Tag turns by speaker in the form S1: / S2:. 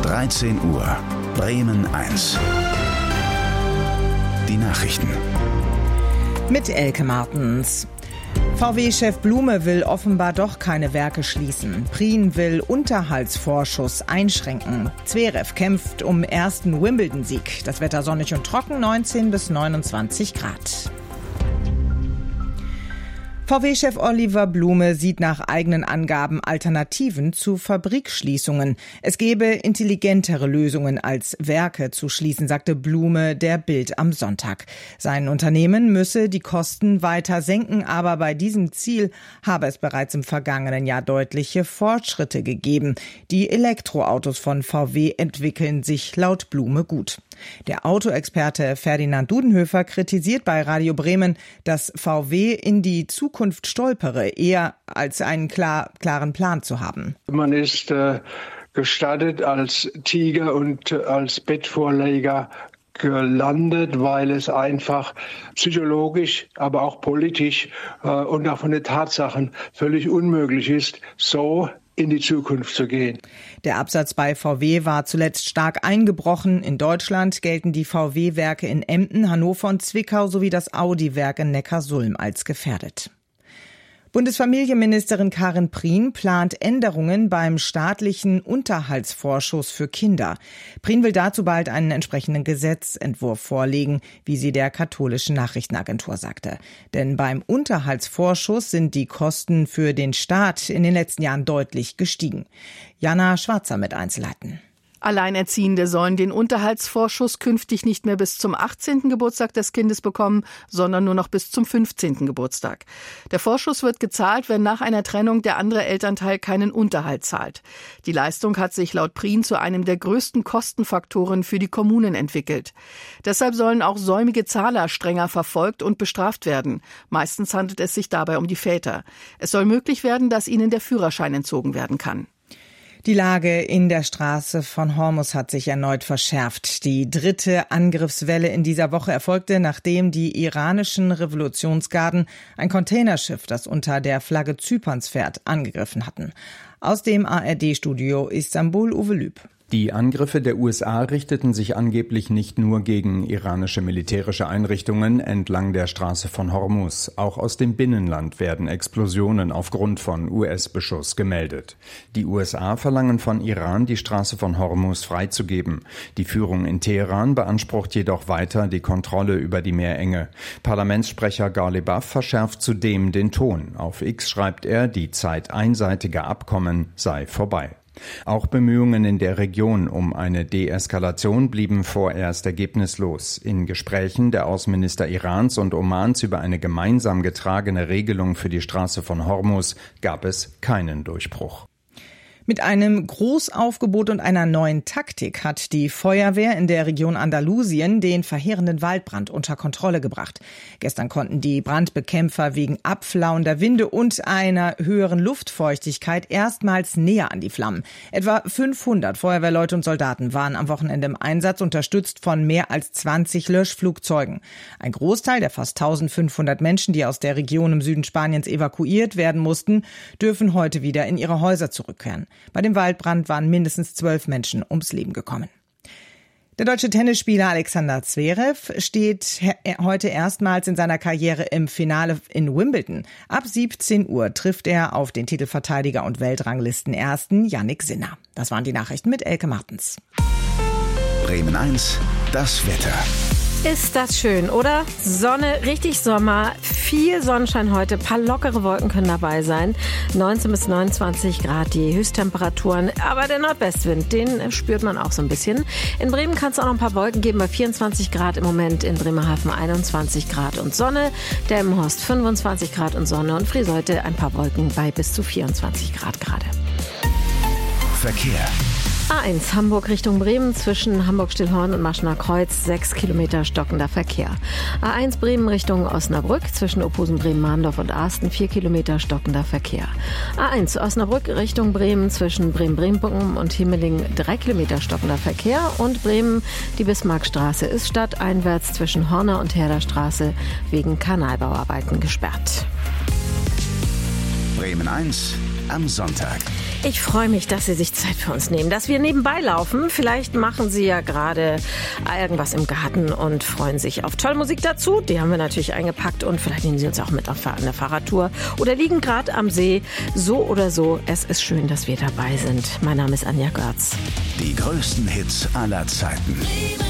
S1: 13 Uhr. Bremen 1. Die Nachrichten.
S2: Mit Elke Martens. VW-Chef Blume will offenbar doch keine Werke schließen. Prien will Unterhaltsvorschuss einschränken. Zverev kämpft um ersten Wimbledon-Sieg. Das Wetter sonnig und trocken, 19 bis 29 Grad. VW-Chef Oliver Blume sieht nach eigenen Angaben Alternativen zu Fabrikschließungen. Es gebe intelligentere Lösungen als Werke zu schließen, sagte Blume der Bild am Sonntag. Sein Unternehmen müsse die Kosten weiter senken, aber bei diesem Ziel habe es bereits im vergangenen Jahr deutliche Fortschritte gegeben. Die Elektroautos von VW entwickeln sich laut Blume gut. Der Autoexperte Ferdinand Dudenhöfer kritisiert bei Radio Bremen, dass VW in die Zukunft stolpere, eher als einen klaren Plan zu haben.
S3: Man ist gestartet als Tiger und als Bettvorleger gelandet, weil es einfach psychologisch, aber auch politisch und auch von den Tatsachen völlig unmöglich ist, so in die Zukunft zu gehen.
S2: Der Absatz bei VW war zuletzt stark eingebrochen. In Deutschland gelten die VW-Werke in Emden, Hannover und Zwickau sowie das Audi-Werk in Neckarsulm als gefährdet. Bundesfamilienministerin Karin Prien plant Änderungen beim staatlichen Unterhaltsvorschuss für Kinder. Prien will dazu bald einen entsprechenden Gesetzentwurf vorlegen, wie sie der katholischen Nachrichtenagentur sagte. Denn beim Unterhaltsvorschuss sind die Kosten für den Staat in den letzten Jahren deutlich gestiegen. Jana Schwarzer mit Einzelheiten.
S4: Alleinerziehende sollen den Unterhaltsvorschuss künftig nicht mehr bis zum 18. Geburtstag des Kindes bekommen, sondern nur noch bis zum 15. Geburtstag. Der Vorschuss wird gezahlt, wenn nach einer Trennung der andere Elternteil keinen Unterhalt zahlt. Die Leistung hat sich laut Prien zu einem der größten Kostenfaktoren für die Kommunen entwickelt. Deshalb sollen auch säumige Zahler strenger verfolgt und bestraft werden. Meistens handelt es sich dabei um die Väter. Es soll möglich werden, dass ihnen der Führerschein entzogen werden kann.
S2: Die Lage in der Straße von Hormuz hat sich erneut verschärft. Die dritte Angriffswelle in dieser Woche erfolgte, nachdem die iranischen Revolutionsgarden ein Containerschiff, das unter der Flagge Zyperns fährt, angegriffen hatten. Aus dem ARD-Studio Istanbul, Uwe Lüb.
S5: Die Angriffe der USA richteten sich angeblich nicht nur gegen iranische militärische Einrichtungen entlang der Straße von Hormuz. Auch aus dem Binnenland werden Explosionen aufgrund von US-Beschuss gemeldet. Die USA verlangen von Iran, die Straße von Hormuz freizugeben. Die Führung in Teheran beansprucht jedoch weiter die Kontrolle über die Meerenge. Parlamentssprecher Ghalibaf verschärft zudem den Ton. Auf X schreibt er, die Zeit einseitiger Abkommen sei vorbei. Auch Bemühungen in der Region um eine Deeskalation blieben vorerst ergebnislos. In Gesprächen der Außenminister Irans und Omans über eine gemeinsam getragene Regelung für die Straße von Hormuz gab es keinen Durchbruch.
S2: Mit einem Großaufgebot und einer neuen Taktik hat die Feuerwehr in der Region Andalusien den verheerenden Waldbrand unter Kontrolle gebracht. Gestern konnten die Brandbekämpfer wegen abflauender Winde und einer höheren Luftfeuchtigkeit erstmals näher an die Flammen. Etwa 500 Feuerwehrleute und Soldaten waren am Wochenende im Einsatz, unterstützt von mehr als 20 Löschflugzeugen. Ein Großteil der fast 1500 Menschen, die aus der Region im Süden Spaniens evakuiert werden mussten, dürfen heute wieder in ihre Häuser zurückkehren. Bei dem Waldbrand waren mindestens 12 Menschen ums Leben gekommen. Der deutsche Tennisspieler Alexander Zverev steht heute erstmals in seiner Karriere im Finale in Wimbledon. Ab 17 Uhr trifft er auf den Titelverteidiger und Weltranglistenersten Jannik Sinner. Das waren die Nachrichten mit Elke Martens.
S1: Bremen 1, das Wetter.
S6: Ist das schön, oder? Sonne, richtig Sommer, viel Sonnenschein heute, paar lockere Wolken können dabei sein. 19 bis 29 Grad die Höchsttemperaturen, aber der Nordwestwind, den spürt man auch so ein bisschen. In Bremen kann es auch noch ein paar Wolken geben, bei 24 Grad im Moment, in Bremerhaven 21 Grad und Sonne, Delmenhorst 25 Grad und Sonne und Friseute ein paar Wolken bei bis zu 24 Grad gerade.
S1: Verkehr.
S6: A1 Hamburg Richtung Bremen zwischen Hamburg-Stillhorn und Maschener Kreuz 6 Kilometer stockender Verkehr. A1 Bremen Richtung Osnabrück zwischen Ophusen, Bremen-Mahndorf und Arsten 4 Kilometer stockender Verkehr. A1 Osnabrück Richtung Bremen zwischen Bremen-Brempucken und Himmeling 3 Kilometer stockender Verkehr und Bremen die Bismarckstraße ist stadteinwärts zwischen Horner und Herderstraße wegen Kanalbauarbeiten gesperrt.
S1: Bremen 1, am Sonntag.
S6: Ich freue mich, dass Sie sich Zeit für uns nehmen, dass wir nebenbei laufen. Vielleicht machen Sie ja gerade irgendwas im Garten und freuen sich auf tolle Musik dazu. Die haben wir natürlich eingepackt und vielleicht nehmen Sie uns auch mit auf eine Fahrradtour oder liegen gerade am See. So oder so, es ist schön, dass wir dabei sind. Mein Name ist Anja Görz.
S1: Die größten Hits aller Zeiten.